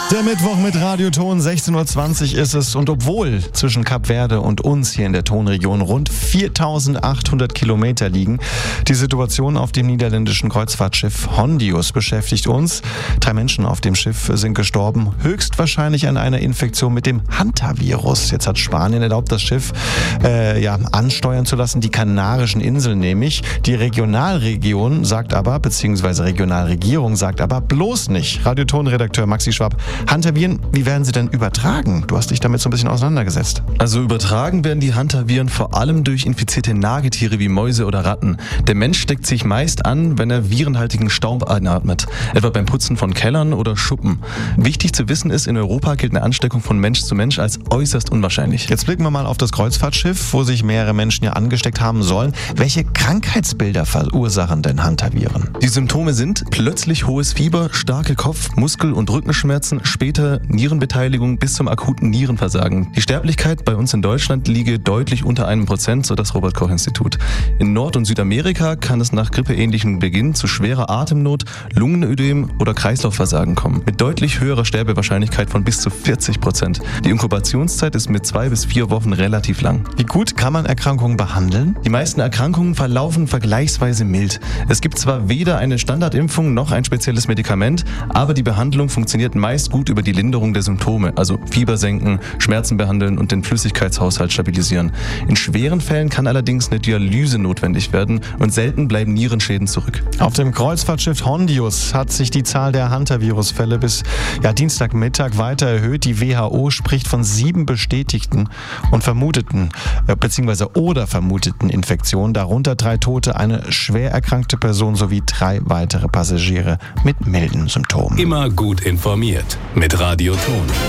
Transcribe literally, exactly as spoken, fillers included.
Der Mittwoch mit Radioton, sechzehn Uhr zwanzig ist es, und obwohl zwischen Kap Verde und uns hier in der Tonregion rund viertausendachthundert Kilometer liegen, die Situation auf dem niederländischen Kreuzfahrtschiff Hondius beschäftigt uns. Drei Menschen auf dem Schiff sind gestorben, höchstwahrscheinlich an einer Infektion mit dem Hantavirus. Jetzt hat Spanien erlaubt, das Schiff äh, ja, ansteuern zu lassen, die Kanarischen Inseln nämlich. Die Regionalregion sagt aber, beziehungsweise Regionalregierung sagt aber bloß nicht. Radioton-Redakteur Maxi Schwab, Hantaviren, wie werden sie denn übertragen? Du hast dich damit so ein bisschen auseinandergesetzt. Also übertragen werden die Hantaviren vor allem durch infizierte Nagetiere wie Mäuse oder Ratten. Der Mensch steckt sich meist an, wenn er virenhaltigen Staub einatmet, etwa beim Putzen von Kellern oder Schuppen. Wichtig zu wissen ist, in Europa gilt eine Ansteckung von Mensch zu Mensch als äußerst unwahrscheinlich. Jetzt blicken wir mal auf das Kreuzfahrtschiff, wo sich mehrere Menschen ja angesteckt haben sollen. Welche Krankheitsbilder verursachen denn Hantaviren? Die Symptome sind plötzlich hohes Fieber, starke Kopf-, Muskel- und Rückenschmerzen, später Nierenbeteiligung bis zum akuten Nierenversagen. Die Sterblichkeit bei uns in Deutschland liege deutlich unter einem Prozent, so das Robert-Koch-Institut. In Nord- und Südamerika kann es nach grippeähnlichem Beginn zu schwerer Atemnot, Lungenödem oder Kreislaufversagen kommen, mit deutlich höherer Sterbewahrscheinlichkeit von bis zu vierzig Prozent. Die Inkubationszeit ist mit zwei bis vier Wochen relativ lang. Wie gut kann man Erkrankungen behandeln? Die meisten Erkrankungen verlaufen vergleichsweise mild. Es gibt zwar weder eine Standardimpfung noch ein spezielles Medikament, aber die Behandlung funktioniert meist gut über die Linderung der Symptome, also Fieber senken, Schmerzen behandeln und den Flüssigkeitshaushalt stabilisieren. In schweren Fällen kann allerdings eine Dialyse notwendig werden und selten bleiben Nierenschäden zurück. Auf dem Kreuzfahrtschiff Hondius hat sich die Zahl der Hantavirus-Fälle bis ja, Dienstagmittag weiter erhöht. Die W H O spricht von sieben bestätigten und vermuteten äh, bzw. oder vermuteten Infektionen, darunter drei Tote, eine schwer erkrankte Person sowie drei weitere Passagiere mit milden Symptomen. Immer gut informiert mit Radioton.